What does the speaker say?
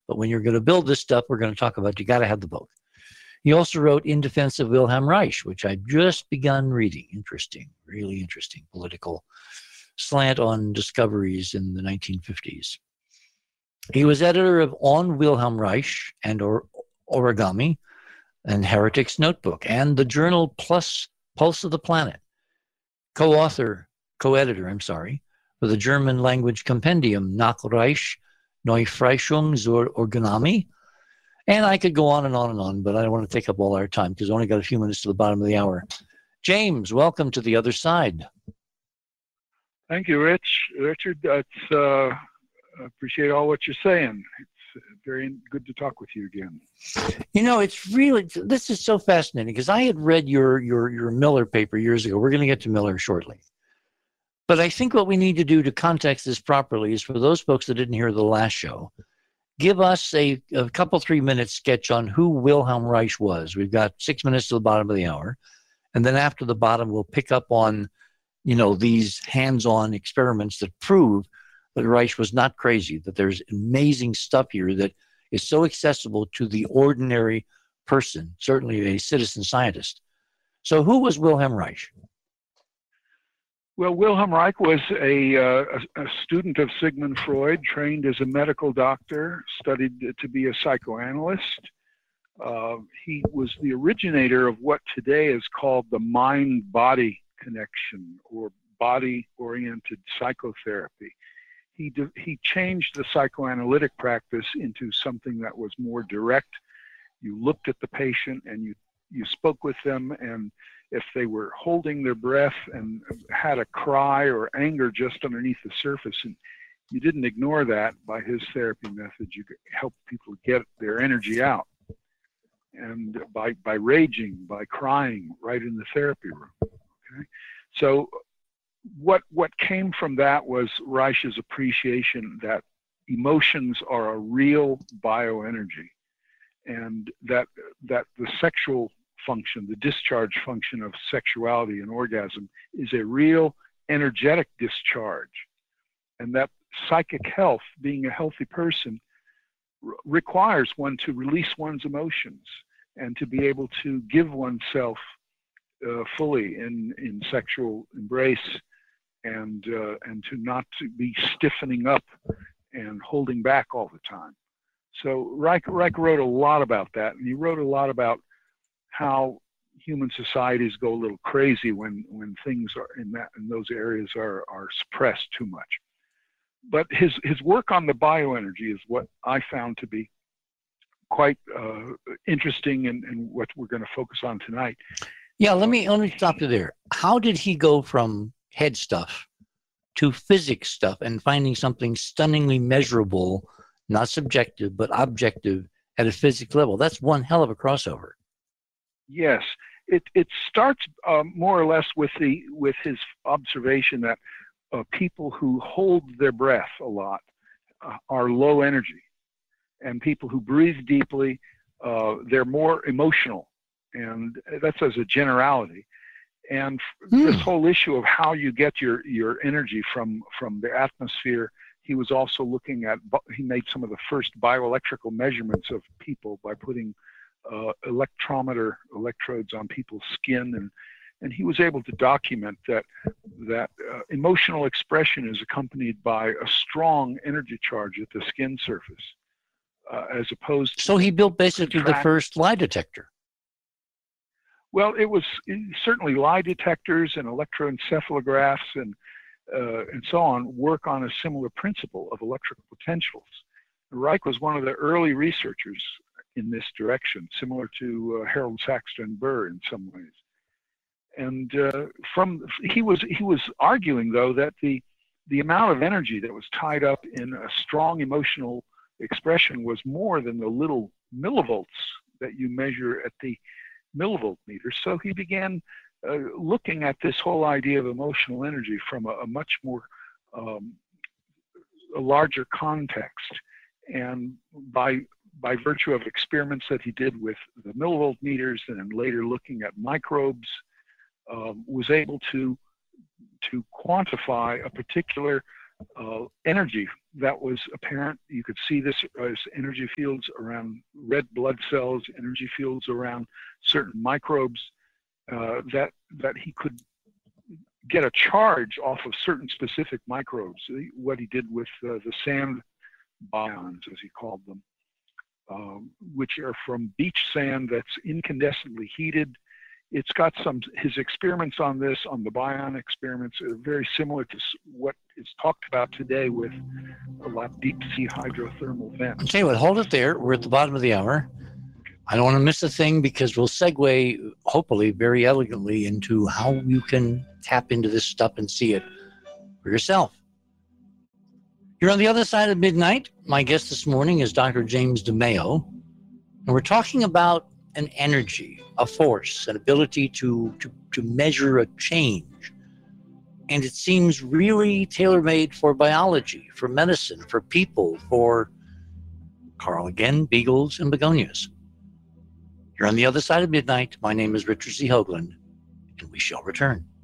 But when you're going to build this stuff we're going to talk about, you got to have the book. He also wrote In Defense of Wilhelm Reich, which I've just begun reading. Interesting, really interesting political slant on discoveries in the 1950s. He was editor of On Wilhelm Reich and Origami and Heretic's Notebook and the journal Pulse of the Planet. Co-editor, for the German language compendium Nachreich, Neufreischung zur Origami. And I could go on and on and on, but I don't want to take up all our time because I only got a few minutes to the bottom of the hour. James, welcome to The Other Side. Thank you, Richard. I appreciate all what you're saying. It's very good to talk with you again. You know, this is so fascinating because I had read your Miller paper years ago. We're going to get to Miller shortly. But I think what we need to do to context this properly is for those folks that didn't hear the last show, give us a couple 3-minute sketch on who Wilhelm Reich was. We've got 6 minutes to the bottom of the hour. And then after the bottom, we'll pick up on, these hands-on experiments that prove that Reich was not crazy, that there's amazing stuff here that is so accessible to the ordinary person, certainly a citizen scientist. So who was Wilhelm Reich? Well, Wilhelm Reich was a student of Sigmund Freud, trained as a medical doctor, studied to be a psychoanalyst. He was the originator of what today is called the mind-body connection or body-oriented psychotherapy. He changed the psychoanalytic practice into something that was more direct. You looked at the patient and you spoke with them, and if they were holding their breath and had a cry or anger just underneath the surface, and you didn't ignore that by his therapy methods, you could help people get their energy out. And by raging, by crying right in the therapy room. Okay? So what came from that was Reich's appreciation that emotions are a real bioenergy, and that the sexual function, the discharge function of sexuality and orgasm is a real energetic discharge, and that psychic health, being a healthy person, requires one to release one's emotions and to be able to give oneself fully in sexual embrace, and to not to be stiffening up and holding back all the time. So Reich wrote a lot about that, and he wrote a lot about how human societies go a little crazy when things are in those areas are suppressed too much. But his work on the bioenergy is what I found to be quite interesting, and what we're going to focus on tonight. Yeah, let me stop you there. How did he go from head stuff to physics stuff and finding something stunningly measurable, not subjective, but objective at a physics level? That's one hell of a crossover. Yes, it starts more or less with his observation that people who hold their breath a lot are low energy, and people who breathe deeply, they're more emotional, and that's as a generality. And this whole issue of how you get your energy from the atmosphere, he was also looking at, he made some of the first bioelectrical measurements of people by putting electrodes on people's skin, and he was able to document that emotional expression is accompanied by a strong energy charge at the skin surface, as opposed to... So he built basically the first lie detector. Well, it was certainly lie detectors and electroencephalographs and so on work on a similar principle of electrical potentials. Reich was one of the early researchers in this direction, similar to Harold Saxton Burr in some ways. And he was arguing, though, that the amount of energy that was tied up in a strong emotional expression was more than the little millivolts that you measure at the millivolt meter. So he began looking at this whole idea of emotional energy from a much more a larger context, and by virtue of experiments that he did with the millivolt meters and then later looking at microbes, was able to quantify a particular energy that was apparent. You could see this as energy fields around red blood cells, energy fields around certain microbes, that he could get a charge off of certain specific microbes. What he did with the sand bions, as he called them, which are from beach sand that's incandescently heated. It's got his experiments on this, on the bion experiments, are very similar to what is talked about today with a lot of deep sea hydrothermal vents. I'll tell you what, hold it there. We're at the bottom of the hour. I don't want to miss a thing because we'll segue, hopefully, very elegantly into how you can tap into this stuff and see it for yourself. You're on the other side of midnight. My guest this morning is Dr. James DeMeo, and we're talking about an energy, a force, an ability to measure a change. And it seems really tailor-made for biology, for medicine, for people, for, Carl again, beagles and begonias. You're on the other side of midnight. My name is Richard C. Hoagland, and we shall return.